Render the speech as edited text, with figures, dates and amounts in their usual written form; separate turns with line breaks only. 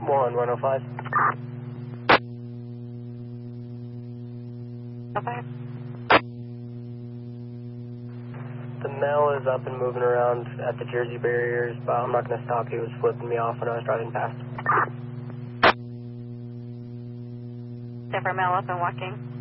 105.
Okay.
The male is up and moving around at the Jersey barriers, but I'm not going to stop. He was flipping me off when I was driving past.
Different male up and walking.